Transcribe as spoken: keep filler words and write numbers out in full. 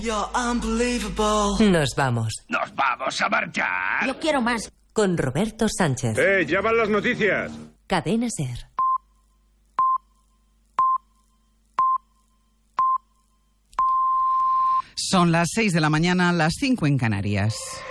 You're unbelievable. Nos vamos. ¿Nos vamos a marchar? Yo quiero más. Con Roberto Sánchez. ¡Eh, ya van las noticias! Cadena SER. Son las seis de la mañana, las cinco en Canarias.